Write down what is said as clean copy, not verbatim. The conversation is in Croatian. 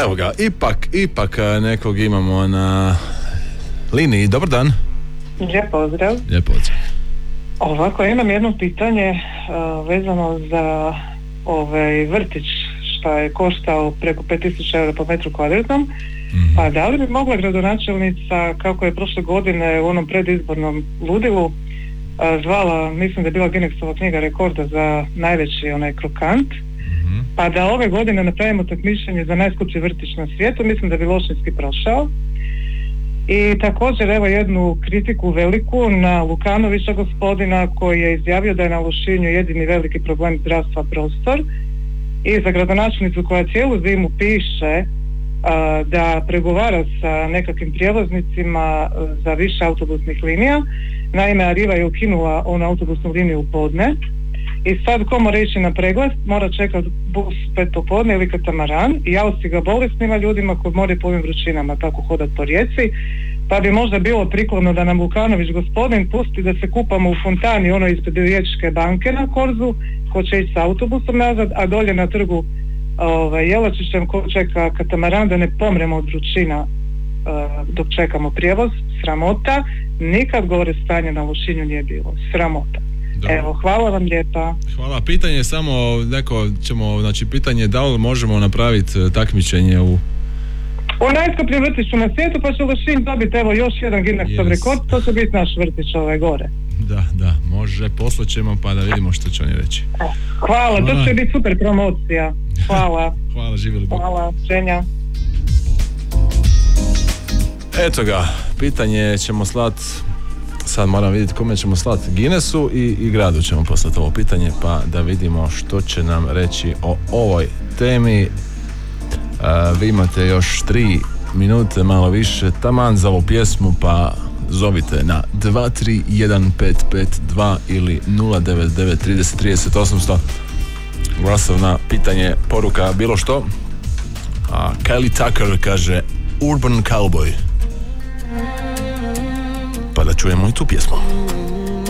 Evo ga, ipak nekog imamo na liniji. Dobar dan. Lijep pozdrav. Lijep pozdrav. Ovako, imam jedno pitanje vezano za vrtić što je koštao preko 5.000 eura po metru kvadratnom. Pa da li bi mogla gradonačelnica, kako je prošle godine u onom predizbornom ludilu zvala, mislim da je bila Guinnessova knjiga rekorda za najveći onaj krokant, pa da ove godine napravimo takmičenje za najskuplji vrtić na svijetu, mislim da bi Lošinjski prošao. I također evo jednu kritiku veliku na Lukanovića gospodina koji je izjavio da je na Lošinju jedini veliki problem zdravstva prostor, i za gradonačelnicu koja cijelu zimu piše da pregovara sa nekakvim prijevoznicima za više autobusnih linija. Naime, Arriva je ukinula onu autobusnu liniju u podne i sad ko mora ići na pregled, mora čekati bus 5 popodne ili katamaran, i jausti ga bolesnima ljudima koji moraju po ovim vrućinama tako hodati po rijeci. Pa bi možda bilo prikladno da nam Lukanović gospodin pusti da se kupamo u fontani ono ispred Riječke banke na Korzu, ko će ići sa autobusom nazad, a dolje na trgu Jelačićem ko čeka katamaran, da ne pomremo od vrućina dok čekamo prijevoz. Sramota. Nikad gore stanje na Lošinju nije bilo. Sramota. Dobro. Evo, hvala vam lijepa. Hvala. Pitanje je samo pitanje da li možemo napraviti takmičenje u najskuplji vrtiću na svijetu, pa će Lošinj dobiti evo još jedan Guinnessov rekord, to će biti naš vrtić gore. Da, može, poslaćemo pa da vidimo što će oni reći. Hvala, to će biti super promocija. Hvala. Hvala, živjeli Bog. Hvala, ženja. Eto ga, pitanje ćemo slati, sad moram vidjeti kome ćemo slati, Guinnessu i gradu ćemo poslati ovo pitanje, pa da vidimo što će nam reći o ovoj temi. Vi imate još 3 minute, malo više, taman za ovu pjesmu, pa zovite na 231-552 ili 099-30-30-800. Glasov na pitanje, poruka, bilo što. A Kylie Tucker kaže Urban Cowboy. Pa da čujemo i tu pjesmu.